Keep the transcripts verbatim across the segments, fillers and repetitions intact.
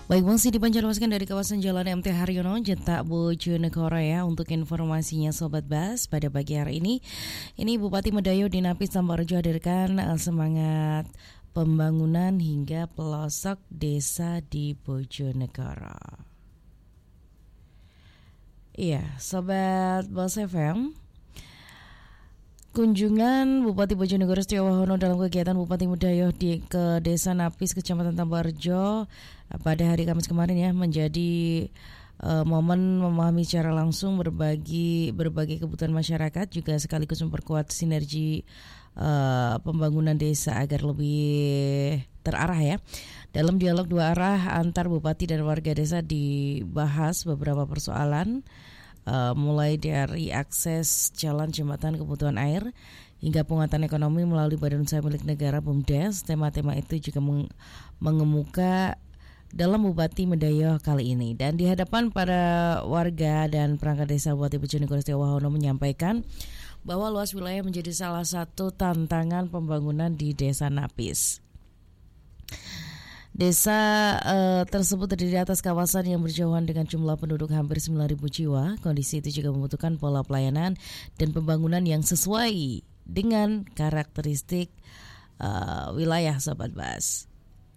Baik, masih dipancarluaskan dari kawasan Jalan M T Haryono, Jetak Bojonegoro ya. Untuk informasinya Sobat Bas, pada pagi hari ini, ini Bupati Medayo Dinapis Tambarjo hadirkan uh, semangat pembangunan hingga pelosok desa di Bojonegoro. Iya, Sobat Bas F M, kunjungan Bupati Bojonegoro Setio Wahono dalam kegiatan Bupati Medayo di ke Desa Napis, Kecamatan Tambarjo pada hari Kamis kemarin ya, menjadi uh, momen memahami secara langsung berbagi berbagai kebutuhan masyarakat, juga sekaligus memperkuat sinergi uh, pembangunan desa agar lebih terarah ya. Dalam dialog dua arah antar bupati dan warga desa dibahas beberapa persoalan, Uh, mulai dari akses jalan, jembatan, kebutuhan air, hingga penguatan ekonomi melalui Badan Usaha Milik Negara BUMDes. Tema-tema itu juga meng- mengemuka dalam Bupati Medayo kali ini. Dan di hadapan para warga dan perangkat desa, Bupati Bojonegoro Setio Wahono menyampaikan bahwa luas wilayah menjadi salah satu tantangan pembangunan di Desa Napis. Desa uh, tersebut terdiri atas kawasan yang berjauhan dengan jumlah penduduk hampir sembilan ribu jiwa. Kondisi itu juga membutuhkan pola pelayanan dan pembangunan yang sesuai dengan karakteristik uh, wilayah Sobat Bas.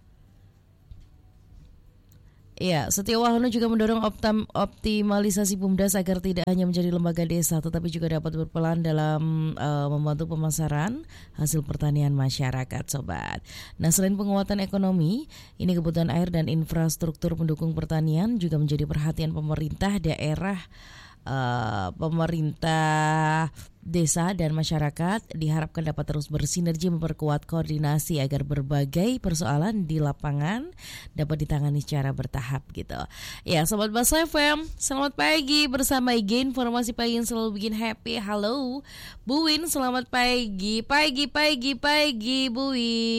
Ya, Setio Wahono juga mendorong optam, optimalisasi BUMDes agar tidak hanya menjadi lembaga desa, tetapi juga dapat berperan dalam uh, membantu pemasaran hasil pertanian masyarakat, Sobat. Nah, selain penguatan ekonomi, ini kebutuhan air dan infrastruktur pendukung pertanian juga menjadi perhatian pemerintah daerah. Uh, pemerintah desa dan masyarakat diharapkan dapat terus bersinergi memperkuat koordinasi agar berbagai persoalan di lapangan dapat ditangani secara bertahap gitu. Ya, Sobat Bas F M, selamat pagi bersama I G, informasi pagi yang selalu bikin happy. Halo Bu Win, selamat pagi. Pagi, pagi, pagi Bu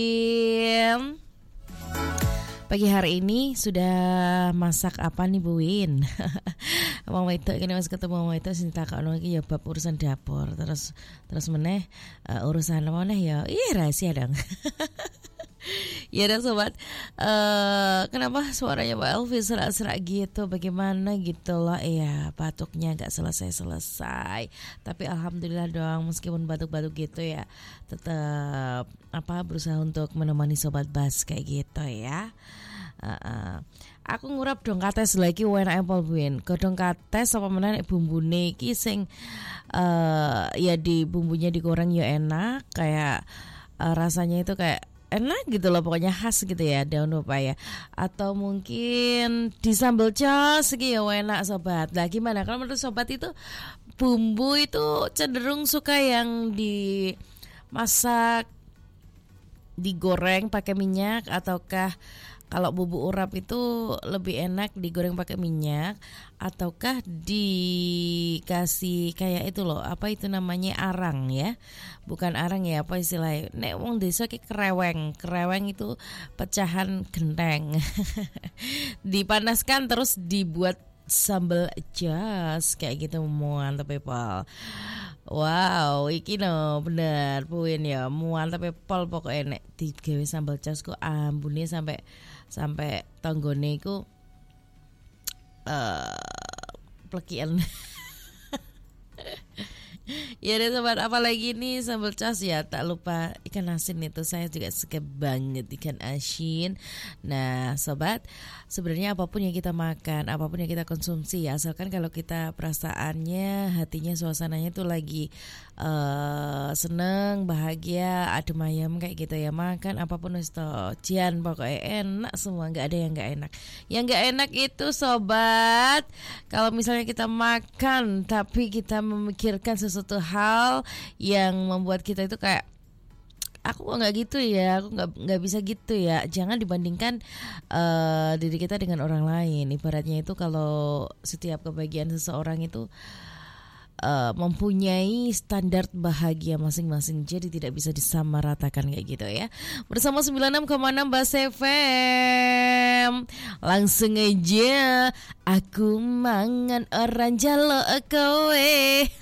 Win. Pagi hari ini sudah masak apa nih Bu Win? Mama itu kini masih ketemu Mama itu sing takokno iki ya bab urusan dapur, terus terus meneh uh, urusan meneh ya iya rahasia dong. Ya dan Sobat, uh, kenapa suaranya Pak Elvi serak-serak gitu, bagaimana gitu loh. Iya, batuknya gak selesai-selesai, tapi alhamdulillah dong, meskipun batuk-batuk gitu ya tetap apa berusaha untuk menemani Sobat Bas kayak gitu ya. Uh, uh. Aku ngurap dong kates lagi enak apel buin. Godong kates apa meneh bumbune iki sing uh, ya di bumbunya digoreng ya enak, kayak uh, rasanya itu kayak enak gitu loh, pokoknya khas gitu ya, daun pepaya. Atau mungkin di sambal cas iki ya enak Sobat. Lah gimana kalau menurut Sobat itu bumbu itu cenderung suka yang dimasak, digoreng pakai minyak, ataukah kalau bumbu urap itu lebih enak digoreng pakai minyak, ataukah dikasih kayak itu loh, apa itu namanya, arang ya? Bukan arang ya, apa istilahnya? Nek wong desa ki kreweng. Kreweng itu pecahan genteng. Dipanaskan terus dibuat sambal jas kayak gitu, mantap people. Wow, iki no bener puin ya, mantap people pokoknya nek digawe sambal jas kok ambune sampai sampai tanggone iku uh, plekian. Ya deh Sobat, apalagi nih sambal cas ya, tak lupa ikan asin itu, saya juga suka banget ikan asin. Nah Sobat, sebenarnya apapun yang kita makan, apapun yang kita konsumsi ya, asalkan kalau kita perasaannya, hatinya, suasananya itu lagi uh, seneng, bahagia, adem ayem kayak gitu ya, makan apapun itu jian pokoknya enak semua, nggak ada yang nggak enak. Yang nggak enak itu Sobat, kalau misalnya kita makan tapi kita memikirkan sesuatu suatu hal yang membuat kita itu kayak aku kok nggak gitu ya, aku nggak nggak bisa gitu ya. Jangan dibandingkan uh, diri kita dengan orang lain. Ibaratnya itu kalau setiap kebahagiaan seseorang itu Uh, mempunyai standar bahagia masing-masing, jadi tidak bisa disamaratakan kayak gitu ya. Bersama sembilan puluh enam koma enam Bas F M, langsung aja aku mangan orang jalo kowe.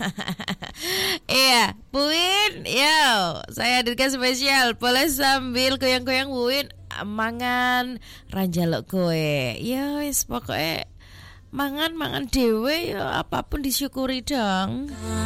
Iya, Buin, yo, saya hadirkan spesial, boleh sambil goyang-goyang Buin. mangan ranjaluk kowe. Ya wis pokoke mangan-mangan dhewe ya apapun disyukuri dong.